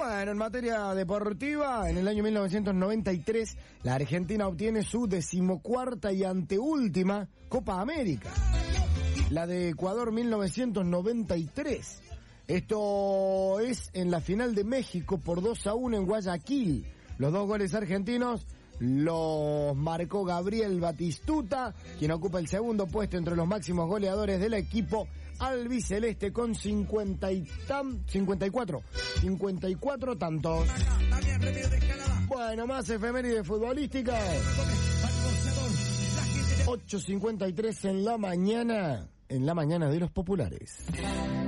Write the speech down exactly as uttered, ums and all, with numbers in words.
Bueno, en materia deportiva, en el año mil novecientos noventa y tres, la Argentina obtiene su decimocuarta y anteúltima Copa América. La de Ecuador mil novecientos noventa y tres. Esto es en la final de México por dos a uno en Guayaquil. Los dos goles argentinos los marcó Gabriel Batistuta, quien ocupa el segundo puesto entre los máximos goleadores del equipo albiceleste con cincuenta y tan, cincuenta y cuatro, cincuenta y cuatro tantos. Bueno, más efemérides futbolísticas. ocho cincuenta y tres en la mañana, en la mañana de los populares.